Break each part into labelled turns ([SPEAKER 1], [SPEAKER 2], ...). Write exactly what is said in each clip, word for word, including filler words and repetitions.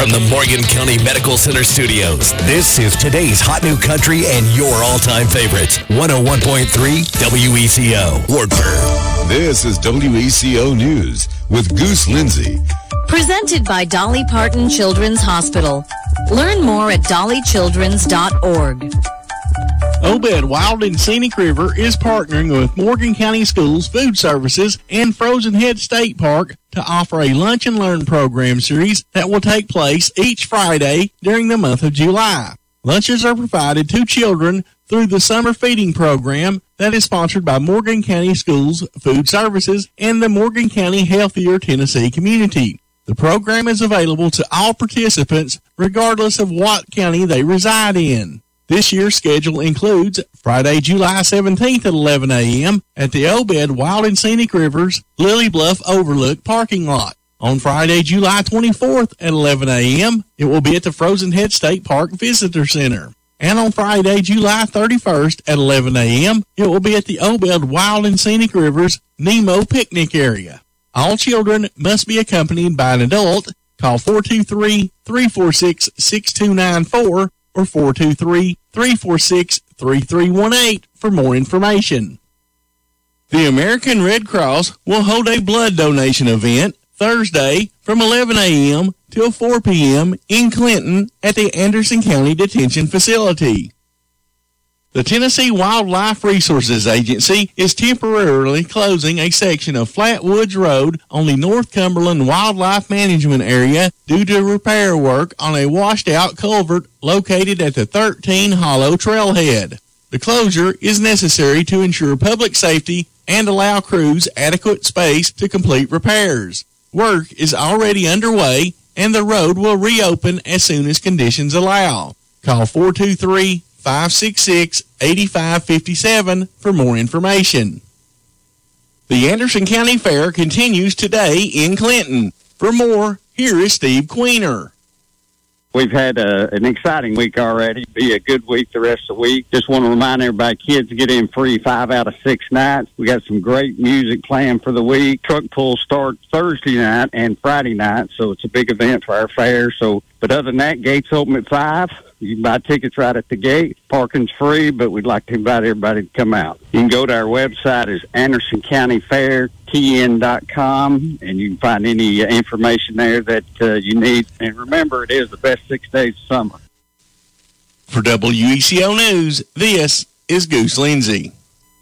[SPEAKER 1] From the Morgan County Medical Center studios, this is today's hot new country and your all-time favorites. one oh one point three W E C O, Wartburg.
[SPEAKER 2] This is W E C O News with Goose Lindsay.
[SPEAKER 3] Presented by Dolly Parton Children's Hospital. Learn more at dolly childrens dot org.
[SPEAKER 4] Obed Wild and Scenic River is partnering with Morgan County Schools Food Services and Frozen Head State Park to offer a Lunch and Learn program series that will take place each Friday during the month of July. Lunches are provided to children through the summer feeding program that is sponsored by Morgan County Schools Food Services and the Morgan County Healthier Tennessee community. The program is available to all participants regardless of what county they reside in. This year's schedule includes Friday, July seventeenth at eleven a.m. at the Obed Wild and Scenic Rivers Lily Bluff Overlook parking lot. On Friday, July twenty-fourth at eleven a.m., it will be at the Frozen Head State Park Visitor Center. And on Friday, July thirty-first at eleven a.m., it will be at the Obed Wild and Scenic Rivers Nemo Picnic Area. All children must be accompanied by an adult. Call four two three, three four six, six two nine four or four two three, three four six, three three one eight for more information. The American Red Cross will hold a blood donation event Thursday from eleven a.m. till four p.m. in Clinton at the Anderson County Detention Facility. The Tennessee Wildlife Resources Agency is temporarily closing a section of Flatwoods Road on the North Cumberland Wildlife Management Area due to repair work on a washed-out culvert located at the thirteen Hollow Trailhead. The closure is necessary to ensure public safety and allow crews adequate space to complete repairs. Work is already underway, and the road will reopen as soon as conditions allow. Call four two three, five six six, eight five five seven for more information. The Anderson County Fair continues today in Clinton. For more, here is Steve Queener.
[SPEAKER 5] We've had a, an exciting week already. Be a good week the rest of the week. Just want to remind everybody, kids get in free five out of six nights. We got some great music planned for the week. Truck pulls start Thursday night and Friday night, so it's a big event for our fair. So, but other than that, gates open at five. You can buy tickets right at the gate. Parking's free, but we'd like to invite everybody to come out. You can go to our website, is Anderson County Fair T N dot com, and you can find any uh, information there that uh, you need. And remember, it is the best six days of summer.
[SPEAKER 4] For W E C O News, this is Goose Lindsay.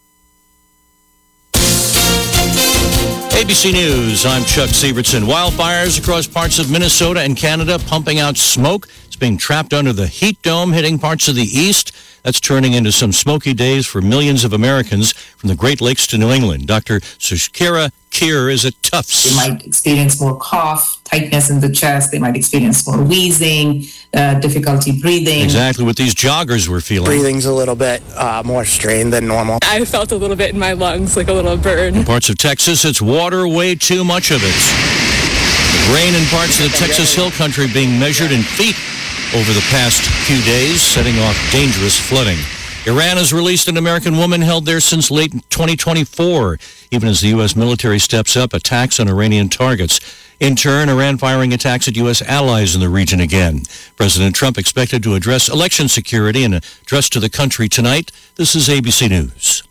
[SPEAKER 6] A B C News, I'm Chuck Sievertson. Wildfires across parts of Minnesota and Canada pumping out smoke. It's being trapped under the heat dome hitting parts of the east. That's turning into some smoky days for millions of Americans from the Great Lakes to New England. Doctor Sushkira Kier is at Tufts.
[SPEAKER 7] They might experience more cough, tightness in the chest. They might experience more wheezing, uh, difficulty breathing.
[SPEAKER 6] Exactly what these joggers were feeling.
[SPEAKER 8] Breathing's a little bit uh, more strained than normal.
[SPEAKER 9] I felt a little bit in my lungs, like a little burn.
[SPEAKER 6] In parts of Texas, it's water, way too much of it. The rain in parts of the Texas Hill Country being measured in feet over the past few days, setting off dangerous flooding. Iran has released an American woman held there since late twenty twenty-four, even as the U S military steps up attacks on Iranian targets. In turn, Iran firing attacks at U S allies in the region again. President Trump expected to address election security in an address to the country tonight. This is A B C News.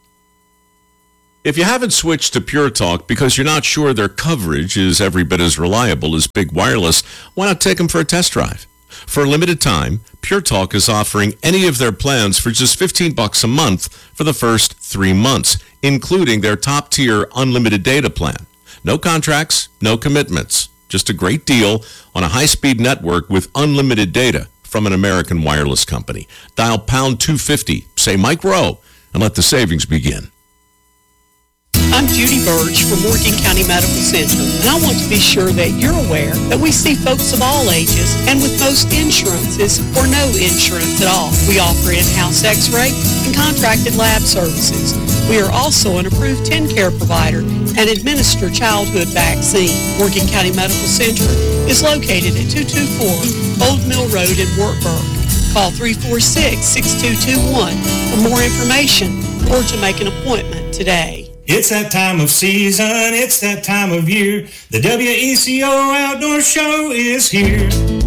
[SPEAKER 10] If you haven't switched to Pure Talk because you're not sure their coverage is every bit as reliable as Big Wireless, why not take them for a test drive? For a limited time, Pure Talk is offering any of their plans for just fifteen bucks a month for the first three months, including their top-tier unlimited data plan. No contracts, no commitments. Just a great deal on a high-speed network with unlimited data from an American wireless company. Dial pound two fifty, say Mike Rowe, and let the savings begin.
[SPEAKER 11] I'm Judy Birch from Morgan County Medical Center, and I want to be sure that you're aware that we see folks of all ages and with most insurances or no insurance at all. We offer in-house x-ray and contracted lab services. We are also an approved TennCare provider and administer childhood vaccine. Morgan County Medical Center is located at two two four Old Mill Road in Wartburg. Call three four six, six two two one for more information or to make an appointment today.
[SPEAKER 12] It's that time of season, it's that time of year. The W E C O Outdoor Show is here.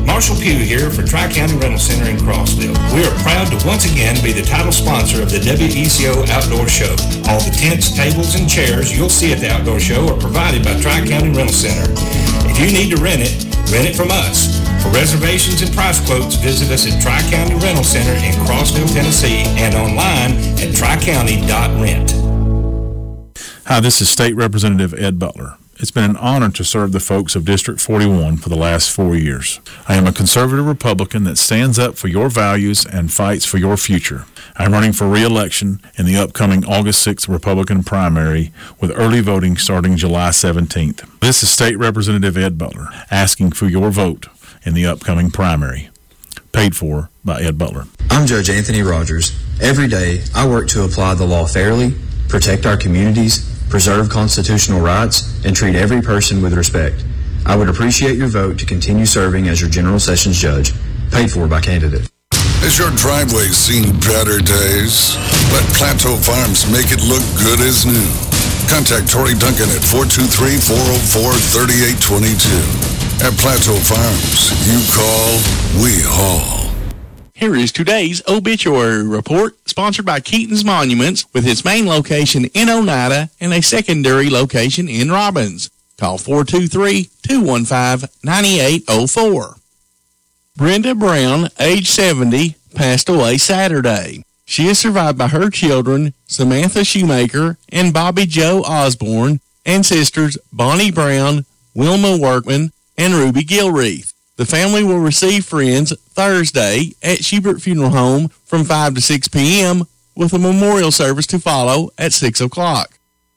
[SPEAKER 12] Marshall Pugh here for Tri-County Rental Center in Crossville. We are proud to once again be the title sponsor of the W E C O Outdoor Show. All the tents, tables, and chairs you'll see at the outdoor show are provided by Tri-County Rental Center. If you need to rent it, rent it from us. For reservations and price quotes, visit us at Tri-County Rental Center in Crossville, Tennessee, and online at tri county dot rent.
[SPEAKER 13] Hi, this is State Representative Ed Butler. It's been an honor to serve the folks of District forty-one for the last four years. I am a conservative Republican that stands up for your values and fights for your future. I'm running for re-election in the upcoming August sixth Republican primary with early voting starting July seventeenth. This is State Representative Ed Butler asking for your vote in the upcoming primary. Paid for by Ed Butler.
[SPEAKER 14] I'm Judge Anthony Rogers. Every day, I work to apply the law fairly, protect our communities, preserve constitutional rights, and treat every person with respect. I would appreciate your vote to continue serving as your General Sessions Judge. Paid for by candidate.
[SPEAKER 15] Has your driveway seen better days? Let Plateau Farms make it look good as new. Contact Tori Duncan at four two three, four oh four, three eight two two. At Plateau Farms, you call, we haul.
[SPEAKER 4] Here is today's obituary report, sponsored by Keaton's Monuments, with its main location in Oneida and a secondary location in Robbins. Call four two three, two one five, nine eight zero four. Brenda Brown, age seventy, passed away Saturday. She is survived by her children, Samantha Shoemaker and Bobby Joe Osborne, and sisters Bonnie Brown, Wilma Workman, and Ruby Gilreath. The family will receive friends Thursday at Schubert Funeral Home from five to six p.m. with a memorial service to follow at six o'clock.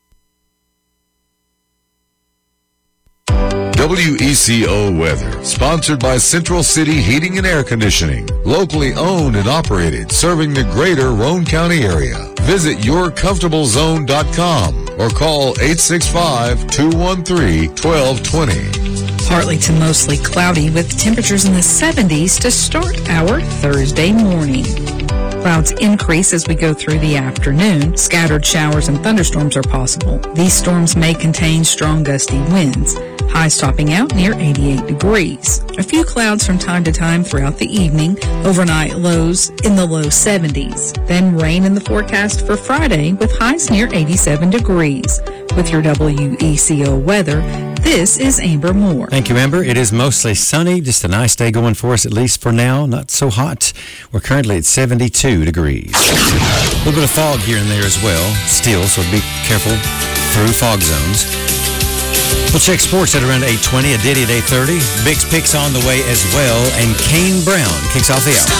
[SPEAKER 2] W E C O weather, sponsored by Central City Heating and Air Conditioning, locally owned and operated, serving the greater Roane County area. Visit your comfortable zone dot com or call eight six five, two one three, one two two zero.
[SPEAKER 16] Partly to mostly cloudy with temperatures in the seventies to start our Thursday morning. Clouds increase as we go through the afternoon. Scattered showers and thunderstorms are possible. These storms may contain strong gusty winds. Highs topping out near eighty-eight degrees. A few clouds from time to time throughout the evening. Overnight lows in the low seventies. Then rain in the forecast for Friday with highs near eighty-seven degrees. With your W E C O weather, this is Amber Moore.
[SPEAKER 17] Thank you, Amber. It is mostly sunny. Just a nice day going for us, at least for now. Not so hot. We're currently at seventy-two degrees. A little bit of fog here and there as well, still, so be careful through fog zones. We'll check sports at around eight twenty, a Diddy at eight thirty. Bix Picks on the way as well, and Kane Brown kicks off the hour.